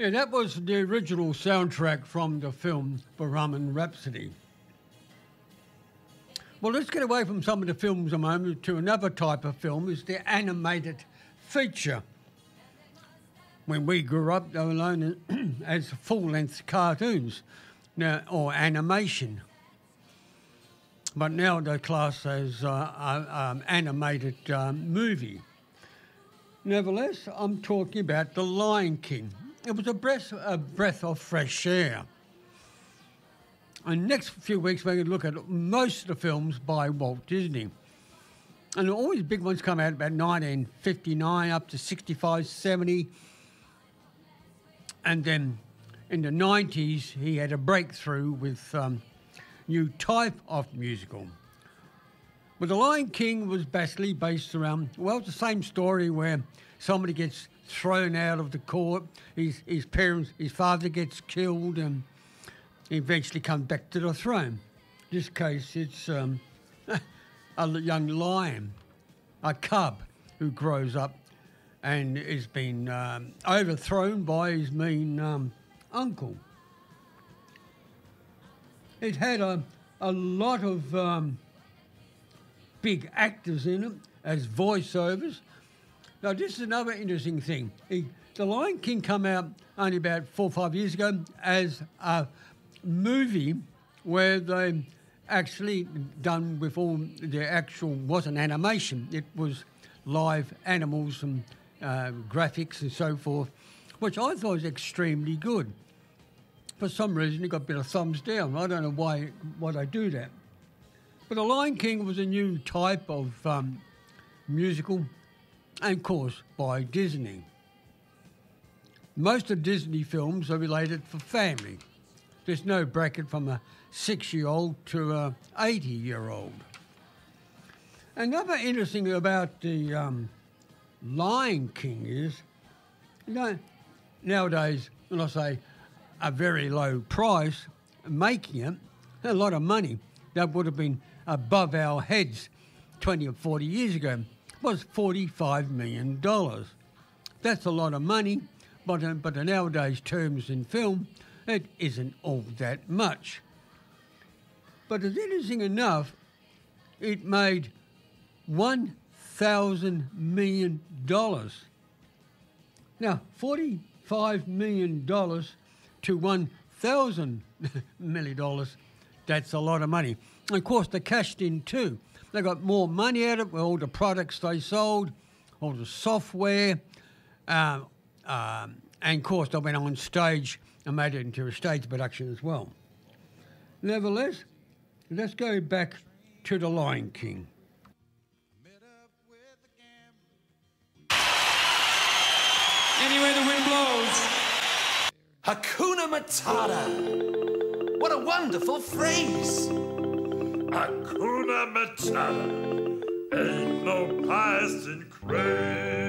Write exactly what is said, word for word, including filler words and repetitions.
Yeah, that was the original soundtrack from the film Bohemian Rhapsody. Well, let's get away from some of the films a moment to another type of film, is the animated feature. When we grew up, they were known as full-length cartoons now, or animation. But now they're classed as uh, um, animated um, movie. Nevertheless, I'm talking about The Lion King. It was a breath, a breath of fresh air. And next few weeks, we're going to look at most of the films by Walt Disney. And all these big ones come out about nineteen fifty-nine up to sixty-five, seventy. And then in the nineties, he had a breakthrough with um, new type of musical. But The Lion King was basically based around, well, it's the same story where somebody gets thrown out of the court, his, his parents, his father gets killed, and he eventually comes back to the throne. In this case, it's um, a young lion, a cub, who grows up and has been um, overthrown by his mean um, uncle. It had a, a lot of um, big actors in it as voiceovers. Now, this is another interesting thing. He, The Lion King came out only about four or five years ago as a movie where they actually done with all the actual, wasn't animation, it was live animals and uh, graphics and so forth, which I thought was extremely good. For some reason, it got a bit of thumbs down. I don't know why, why they do that. But The Lion King was a new type of um, musical, and of course, by Disney. Most of Disney films are related for family. There's no bracket from a six-year-old to a eighty-year-old. Another interesting thing about the um, Lion King is, you know, nowadays, when I say a very low price, making it, a lot of money, that would have been above our heads twenty or forty years ago, was forty-five million dollars. That's a lot of money, but, uh, but in nowadays terms in film, it isn't all that much. But it's interesting enough, it made one thousand million dollars. Now, forty-five million dollars to one thousand million dollars, that's a lot of money. And of course, they cashed in too. They got more money out of it with all the products they sold, all the software, um, um, and of course, they went on stage and made it into a stage production as well. Nevertheless, let's go back to The Lion King. Anywhere the wind blows. Hakuna Matata. What a wonderful phrase. Hakuna Matata. Ain't no passing craze.